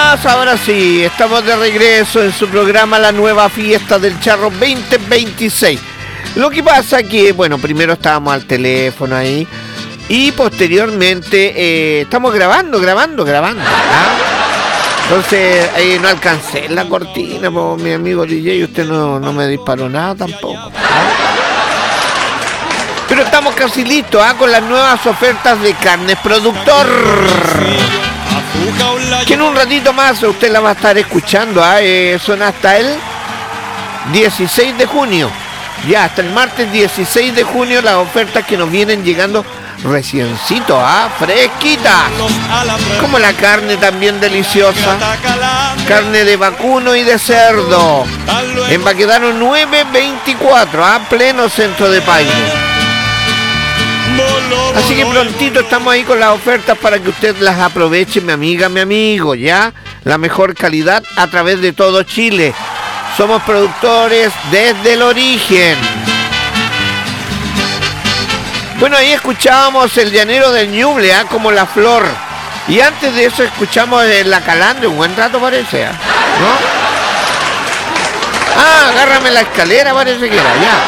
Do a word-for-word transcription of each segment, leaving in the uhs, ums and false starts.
Bienvenidos, ahora sí, estamos de regreso en su programa La Nueva Fiesta del Charro veinte veintiséis. Lo que pasa que, bueno, primero estábamos al teléfono ahí y posteriormente eh, estamos grabando, grabando, grabando. ¿Ah? Entonces, ahí no alcancé la cortina, pues, mi amigo D J, usted no, no me disparó nada tampoco. ¿Ah? Pero estamos casi listos, ¿ah? Con las nuevas ofertas de Carnes Productor, que en un ratito más usted la va a estar escuchando, ¿ah? Eh, son hasta el dieciséis de junio. Ya, hasta el martes dieciséis de junio las ofertas que nos vienen llegando reciencito, ¿ah? Fresquita. Como la carne también deliciosa. Carne de vacuno y de cerdo. En Baquedano nueve veinticuatro, ¿ah? Pleno centro de Paine. Así que prontito estamos ahí con las ofertas para que usted las aproveche, mi amiga, mi amigo, ¿ya? La mejor calidad a través de todo Chile. Somos productores desde el origen. Bueno, ahí escuchábamos el llanero del Ñuble, ¿eh? Como la flor. Y antes de eso escuchamos el La Calandria, un buen rato parece, ¿eh? ¿No? Ah, agárrame la escalera, parece que era, ya.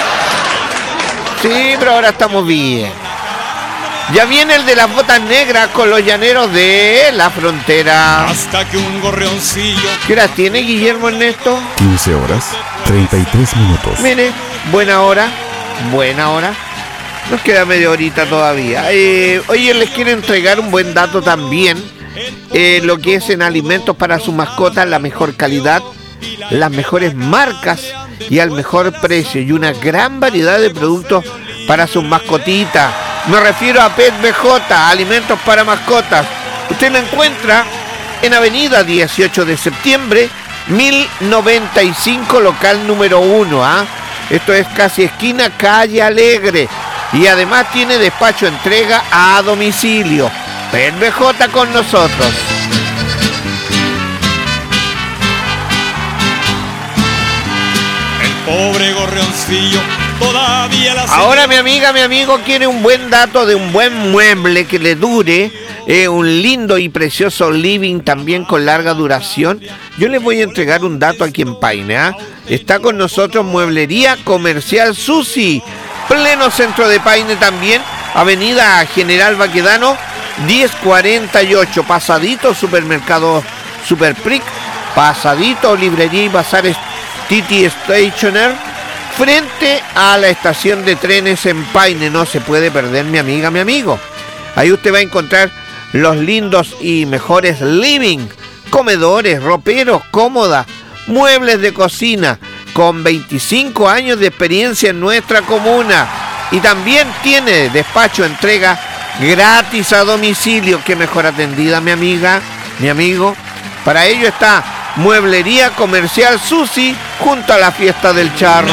Sí, pero ahora estamos bien. Ya viene el de las botas negras con los llaneros de la frontera. Hasta que un gorrioncillo. ¿Qué hora tiene Guillermo Ernesto? quince horas, treinta y tres minutos. Mire, buena hora, buena hora. Nos queda media horita todavía. Eh, oye, les quiero entregar un buen dato también. Eh, lo que es en alimentos para sus mascotas, la mejor calidad, las mejores marcas y al mejor precio. Y una gran variedad de productos para sus mascotitas. Me refiero a Pet B J, alimentos para mascotas. Usted lo encuentra en Avenida dieciocho de septiembre, mil noventa y cinco, local número uno. ¿Ah? Esto es casi esquina Calle Alegre. Y además tiene despacho entrega a domicilio. Pet B J con nosotros. El pobre gorrioncillo todavía la... Ahora mi amiga, mi amigo quiere un buen dato de un buen mueble que le dure, eh, un lindo y precioso living también con larga duración. Yo les voy a entregar un dato aquí en Paine, ¿eh? Está con nosotros Mueblería Comercial Susi, pleno centro de Paine también, Avenida General Baquedano diez cuarenta y ocho, pasadito supermercado Superpric, pasadito librería y bazares Titi Stationer, frente a la estación de trenes en Paine. No se puede perder, mi amiga, mi amigo. Ahí usted va a encontrar los lindos y mejores living, comedores, roperos, cómodas, muebles de cocina, con veinticinco años de experiencia en nuestra comuna. Y también tiene despacho, entrega gratis a domicilio. Qué mejor atendida, mi amiga, mi amigo. Para ello está Mueblería Comercial Susi junto a la Fiesta del Charro.